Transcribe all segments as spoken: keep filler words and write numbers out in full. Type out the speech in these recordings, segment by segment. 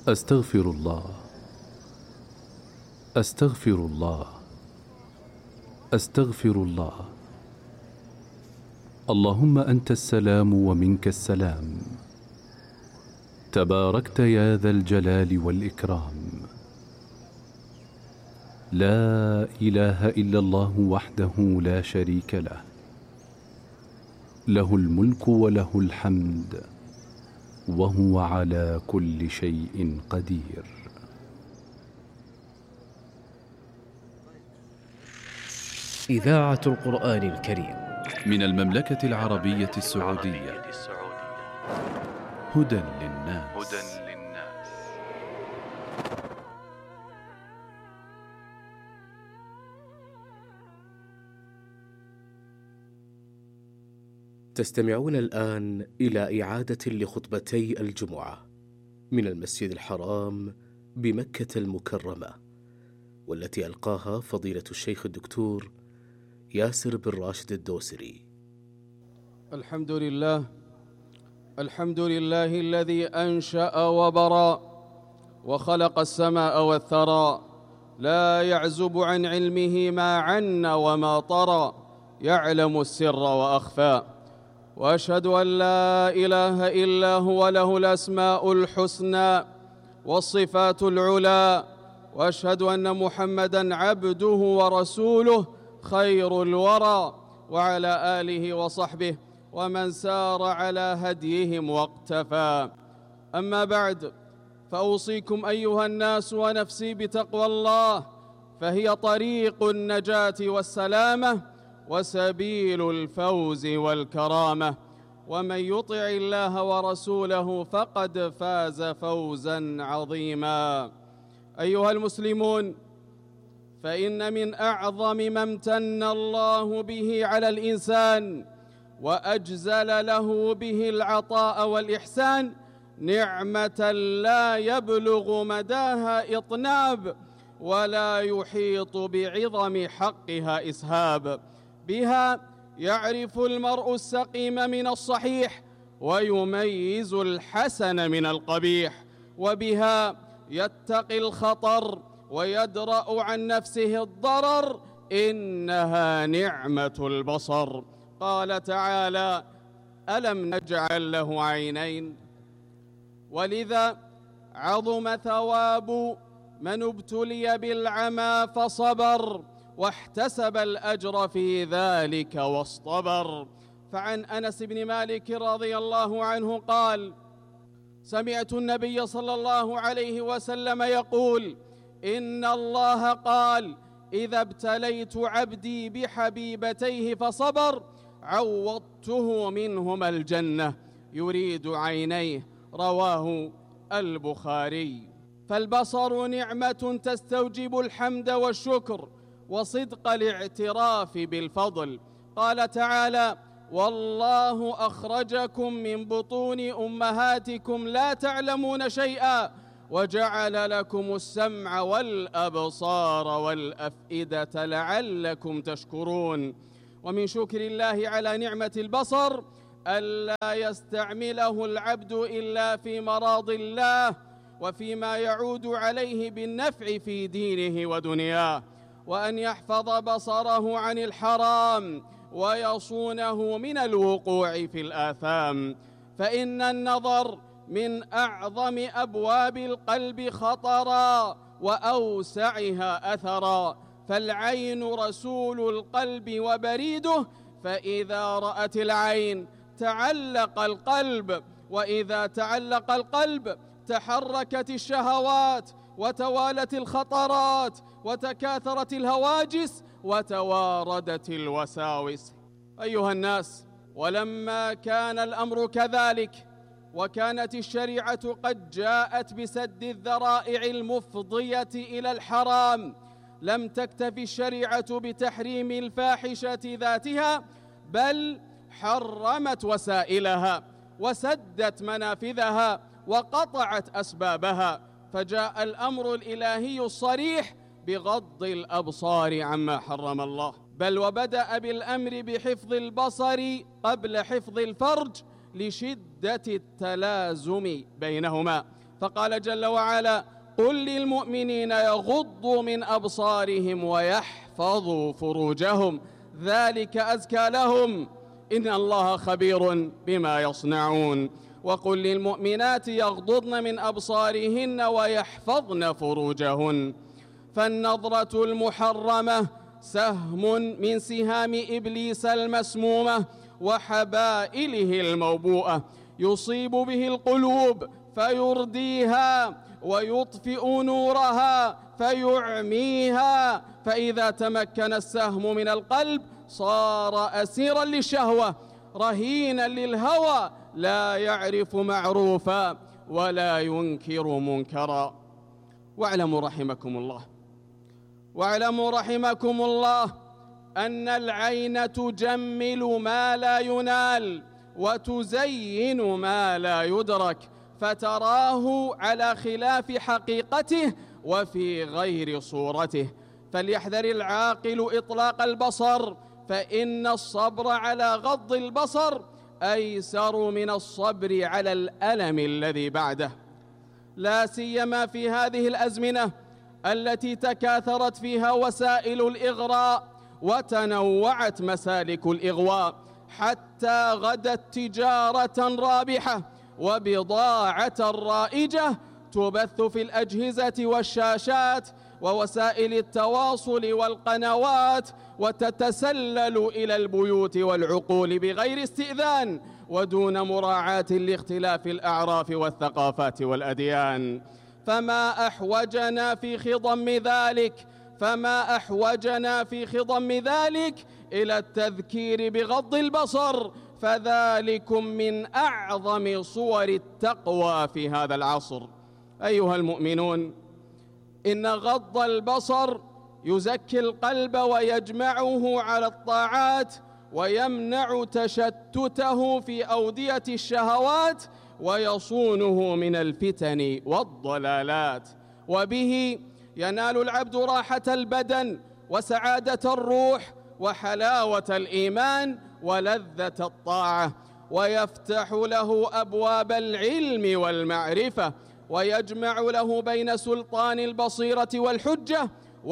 أستغفر الله أستغفر الله أستغفر الله. اللهم أنت السلام ومنك السلام، تباركت يا ذا الجلال والإكرام. لا إله إلا الله وحده لا شريك له، له الملك وله الحمد وهو على كل شيء قدير. إذاعة القرآن الكريم من المملكة العربية السعودية. هدى للناس. تستمعون الآن إلى إعادة لخطبتي الجمعة من المسجد الحرام بمكة المكرمة، والتي ألقاها فضيلة الشيخ الدكتور ياسر بن راشد الدوسري. الحمد لله الحمد لله الذي أنشأ وبرى وخلق السماء والثرى، لا يعزب عن علمه ما عن وما طرى، يعلم السر وأخفى. وأشهد أن لا إله إلا هو، له الأسماء الحسنى والصفات العلى. وأشهد أن محمدًا عبده ورسوله خير الورى، وعلى آله وصحبه ومن سار على هديهم واقتفى. أما بعد، فأوصيكم أيها الناس ونفسي بتقوى الله، فهي طريق النجاة والسلامة وسبيل الفوز والكرامة. ومن يطع الله ورسوله فقد فاز فوزا عظيما. أيها المسلمون، فإن من أعظم ما امتن الله به على الإنسان وأجزل له به العطاء والإحسان نعمة لا يبلغ مداها إطناب ولا يحيط بعظم حقها إسهاب. بها يعرف المرء السقيم من الصحيح ويميز الحسن من القبيح، وبها يتقي الخطر ويدرأ عن نفسه الضرر. إنها نعمة البصر. قال تعالى: ألم نجعل له عينين؟ ولذا عظم ثواب من ابتلي بالعمى فصبر واحتسب الأجر في ذلك واصطبر. فعن أنس بن مالك رضي الله عنه قال: سمعت النبي صلى الله عليه وسلم يقول: إن الله قال: إذا ابتليت عبدي بحبيبتيه فصبر عوضته منهما الجنة، يريد عينيه. رواه البخاري. فالبصر نعمة تستوجب الحمد والشكر وصدق الاعتراف بالفضل. قال تعالى: والله أخرجكم من بطون أمهاتكم لا تعلمون شيئا وجعل لكم السمع والأبصار والأفئدة لعلكم تشكرون. ومن شكر الله على نعمة البصر ألا يستعمله العبد إلا في مراض الله وفيما يعود عليه بالنفع في دينه ودنياه، وأن يحفظ بصره عن الحرام ويصونه من الوقوع في الآثام. فإن النظر من أعظم أبواب القلب خطرا وأوسعها أثرا، فالعين رسول القلب وبريده، فإذا رأت العين تعلق القلب، وإذا تعلق القلب تحركت الشهوات وتوالت الخطرات وتكاثرت الهواجس وتواردت الوساوس. أيها الناس، ولما كان الأمر كذلك وكانت الشريعة قد جاءت بسد الذرائع المفضية إلى الحرام، لم تكتفي الشريعة بتحريم الفاحشة ذاتها، بل حرمت وسائلها وسدت منافذها وقطعت أسبابها. فجاء الأمر الإلهي الصريح بغض الأبصار عما حرم الله، بل وبدأ بالأمر بحفظ البصر قبل حفظ الفرج لشدة التلازم بينهما. فقال جل وعلا: قل للمؤمنين يغضوا من أبصارهم ويحفظوا فروجهم ذلك أزكى لهم إن الله خبير بما يصنعون. وقل للمؤمنات يغضضن من أبصارهن ويحفظن فروجهن. فالنظرة المحرمة سهم من سهام إبليس المسمومة وحبائله الموبوءة، يصيب به القلوب فيرديها ويطفئ نورها فيعميها، فإذا تمكن السهم من القلب صار أسيرا للشهوة رهينا للهوى، لا يعرف معروفا ولا ينكر منكرا. واعلموا رحمكم الله واعلموا رحمكم الله أن العين تجمل ما لا ينال وتزين ما لا يدرك، فتراه على خلاف حقيقته وفي غير صورته. فليحذر العاقل إطلاق البصر، فإن الصبر على غض البصر أيسر من الصبر على الألم الذي بعده، لا سيما في هذه الأزمنة التي تكاثرت فيها وسائل الإغراء وتنوعت مسالك الإغواء، حتى غدت تجارة رابحة وبضاعة رائجة تبث في الأجهزة والشاشات ووسائل التواصل والقنوات، وتتسلل إلى البيوت والعقول بغير استئذان ودون مراعاة لاختلاف الأعراف والثقافات والأديان. فما أحوجنا في خضم ذلك فما أحوجنا في خضم ذلك إلى التذكير بغض البصر، فذلكم من أعظم صور التقوى في هذا العصر. أيها المؤمنون، إن غض البصر يزكي القلب ويجمعه على الطاعات ويمنع تشتته في أودية الشهوات ويصونه من الفتن والضلالات، وبه ينال العبد راحة البدن وسعادة الروح وحلاوة الإيمان ولذة الطاعة، ويفتح له أبواب العلم والمعرفة، ويجمع له بين سلطان البصيرة والحجة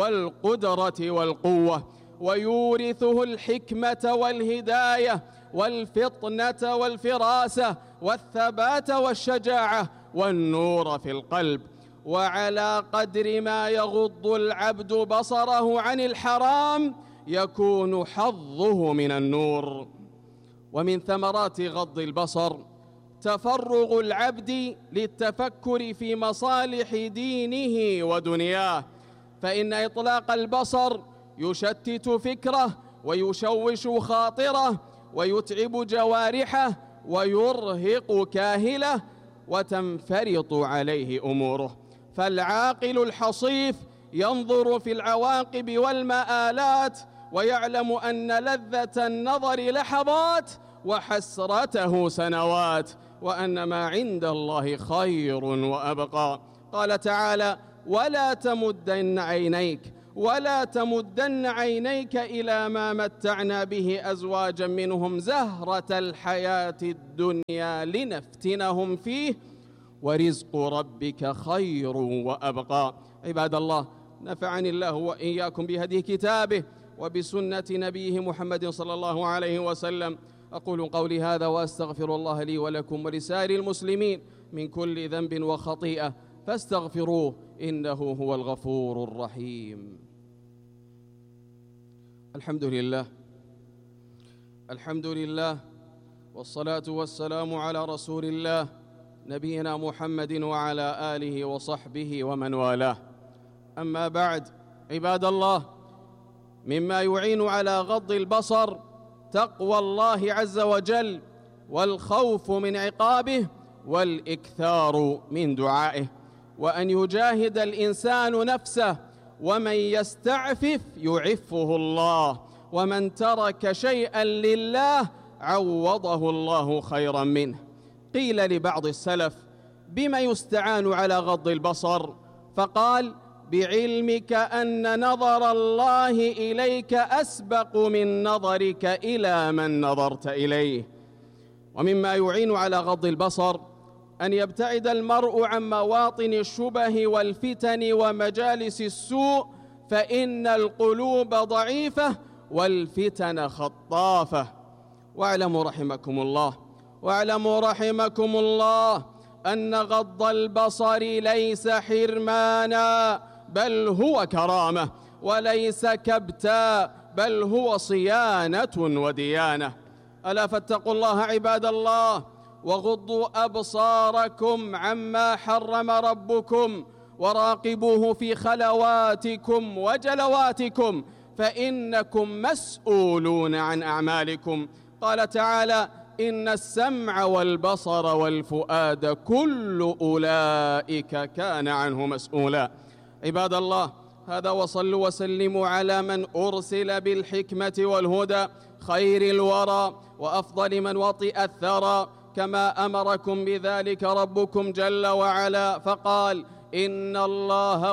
والقدرة والقوة، ويورثه الحكمة والهداية والفطنة والفراسة والثبات والشجاعة والنور في القلب. وعلى قدر ما يغض العبد بصره عن الحرام يكون حظه من النور. ومن ثمرات غض البصر تفرغ العبد للتفكر في مصالح دينه ودنياه، فإن إطلاق البصر يشتت فكره ويشوش خاطره ويتعب جوارحه ويرهق كاهله وتنفرط عليه أموره. فالعاقل الحصيف ينظر في العواقب والمآلات ويعلم أن لذة النظر لحظات وحسرته سنوات، وأن ما عند الله خير وأبقى. قال تعالى: ولا تمدن عينيك ولا تمدن عينيك إلى ما متعنا به أزواجا منهم زهرة الحياة الدنيا لنفتنهم فيه ورزق ربك خير وأبقى. عباد الله، نفعني الله وإياكم بهدي كتابه وبسنة نبيه محمد صلى الله عليه وسلم. أقول قولي هذا وأستغفر الله لي ولكم ولسائر المسلمين من كل ذنب وخطيئة، فاستغفروه إنه هو الغفور الرحيم. الحمد لله الحمد لله والصلاة والسلام على رسول الله نبينا محمد وعلى آله وصحبه ومن والاه. أما بعد، عباد الله، مما يعين على غض البصر تقوى الله عز وجل والخوف من عقابه والإكثار من دعائه، وأن يجاهد الإنسان نفسه، ومن يستعفف يعفه الله، ومن ترك شيئا لله عوضه الله خيرا منه. قيل لبعض السلف: بما يستعان على غض البصر؟ فقال: بعلمك أن نظر الله إليك أسبق من نظرك إلى من نظرت إليه. ومما يعين على غض البصر أن يبتعد المرء عن مواطن الشبه والفتن ومجالس السوء، فإن القلوب ضعيفة والفتن خطافة. واعلموا رحمكم الله واعلموا رحمكم الله أن غض البصر ليس حرمانا بل هو كرامة، وليس كبتا بل هو صيانة وديانة. ألا فاتقوا الله عباد الله، وغضوا أبصاركم عما حرم ربكم، وراقبوه في خلواتكم وجلواتكم، فإنكم مسؤولون عن أعمالكم. قال تعالى: إن السمع والبصر والفؤاد كل أولئك كان عنه مسؤولا. عباد الله، هذا وصلوا وسلموا على من أرسل بالحكمة والهدى، خير الورى وأفضل من وطئ الثرى، كما أمركم بذلك ربكم جل وعلا، فقال: إن الله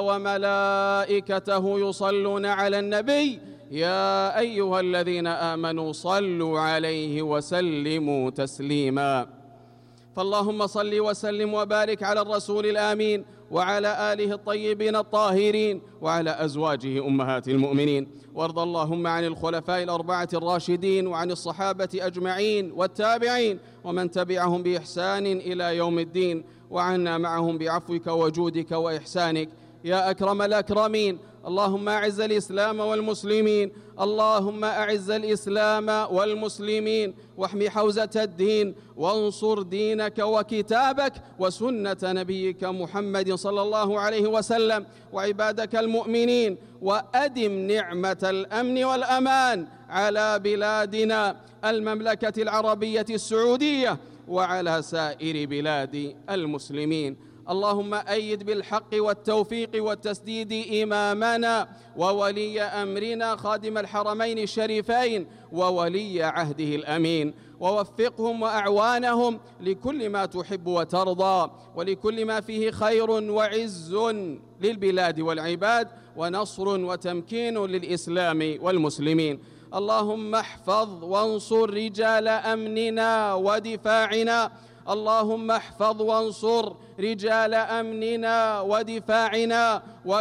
وملائكته يصلون على النبي يا أيها الذين آمنوا صلوا عليه وسلموا تسليما. فاللهم صل وسلم وبارك على الرسول الآمين وعلى آله الطيبين الطاهرين وعلى أزواجه أمهات المؤمنين، وارض اللهم عن الخلفاء الأربعة الراشدين وعن الصحابة أجمعين والتابعين ومن تبعهم بإحسان إلى يوم الدين، وعنا معهم بعفوك وجودك وإحسانك يا أكرم الأكرمين. اللهم أعز الإسلام والمسلمين، اللهم أعز الإسلام والمسلمين، واحمي حوزة الدين، وانصر دينك وكتابك وسنة نبيك محمد صلى الله عليه وسلم وعبادك المؤمنين، وأدم نعمة الأمن والأمان على بلادنا المملكة العربية السعودية وعلى سائر بلاد المسلمين. اللهم أيد بالحق والتوفيق والتسديد إمامنا وولي أمرنا خادم الحرمين الشريفين وولي عهده الأمين، ووفقهم وأعوانهم لكل ما تحب وترضى، ولكل ما فيه خير وعز للبلاد والعباد ونصر وتمكين للإسلام والمسلمين. اللهم احفظ وانصر رجال أمننا ودفاعنا، اللهم احفظ وانصر رجال أمننا ودفاعنا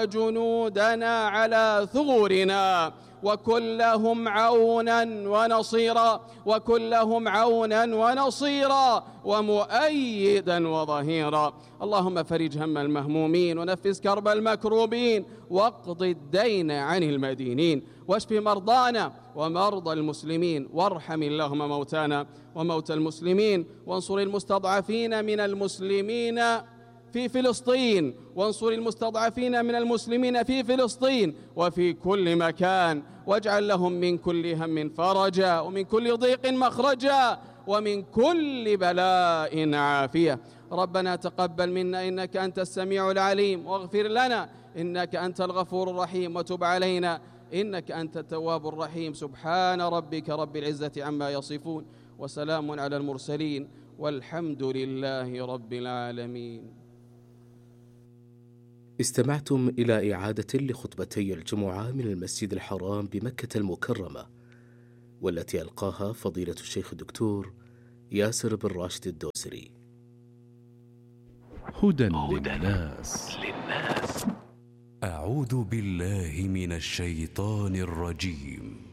وجنودنا على ثغورنا، وكن لهم عونا ونصيرا وكن لهم عونا ونصيرا ومؤيدا وظهيرا. اللهم فرج هم المهمومين ونفس كرب المكروبين، واقض الدين عن المدينين، واشف مرضانا ومرضى المسلمين، وارحم اللهم موتانا وموتى المسلمين، وانصر المستضعفين من المسلمين في فلسطين، وانصر المستضعفين من المسلمين في فلسطين وفي كل مكان، واجعل لهم من كل هم فرجا ومن كل ضيق مخرجا ومن كل بلاء عافية. ربنا تقبل منا إنك أنت السميع العليم، واغفر لنا إنك أنت الغفور الرحيم، وتب علينا إنك أنت التواب الرحيم. سبحان ربك رب العزة عما يصفون، وسلام على المرسلين، والحمد لله رب العالمين. استمعتم إلى إعادة لخطبتي الجمعة من المسجد الحرام بمكة المكرمة، والتي ألقاها فضيلة الشيخ الدكتور ياسر بن راشد الدوسري. هدى للناس. أعوذ بالله من الشيطان الرجيم.